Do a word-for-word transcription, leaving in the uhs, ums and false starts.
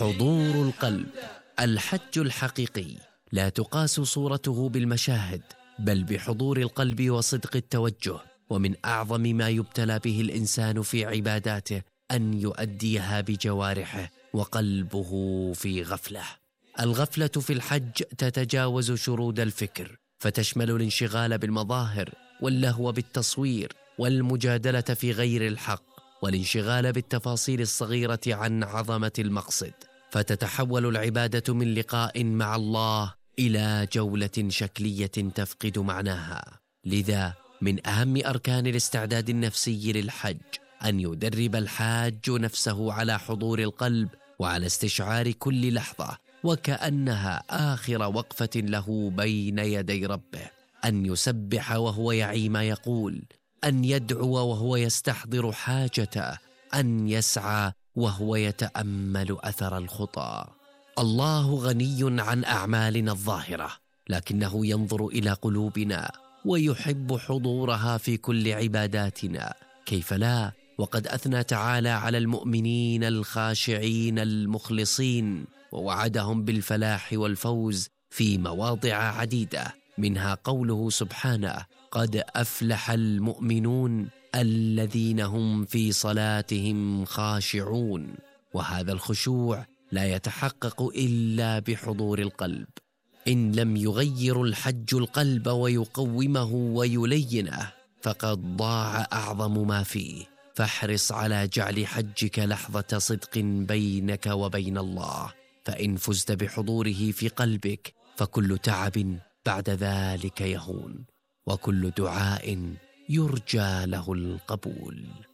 حضور القلب. الحج الحقيقي لا تقاس صورته بالمشاهد، بل بحضور القلب وصدق التوجه. ومن أعظم ما يبتلى به الإنسان في عباداته أن يؤديها بجوارحه وقلبه في غفلة. الغفلة في الحج تتجاوز شرود الفكر، فتشمل الانشغال بالمظاهر واللهو بالتصوير والمجادلة في غير الحق، والانشغال بالتفاصيل الصغيرة عن عظمة المقصد، فتتحول العبادة من لقاء مع الله إلى جولة شكلية تفقد معناها. لذا من أهم أركان الاستعداد النفسي للحج أن يدرب الحاج نفسه على حضور القلب وعلى استشعار كل لحظة وكأنها آخر وقفة له بين يدي ربه، أن يسبح وهو يعي ما يقول، أن يدعو وهو يستحضر حاجته، أن يسعى وهو يتأمل أثر الخطى. الله غني عن أعمالنا الظاهرة، لكنه ينظر إلى قلوبنا ويحب حضورها في كل عباداتنا. كيف لا؟ وقد أثنى تعالى على المؤمنين الخاشعين المخلصين ووعدهم بالفلاح والفوز في مواضع عديدة، منها قوله سبحانه: قد أفلح المؤمنون الذين هم في صلاتهم خاشعون. وهذا الخشوع لا يتحقق إلا بحضور القلب. إن لم يغير الحج القلب ويقومه ويلينه فقد ضاع أعظم ما فيه. فاحرص على جعل حجك لحظة صدق بينك وبين الله، فإن فزت بحضوره في قلبك فكل تعب بعد ذلك يهون، وكل دعاء يرجى له القبول.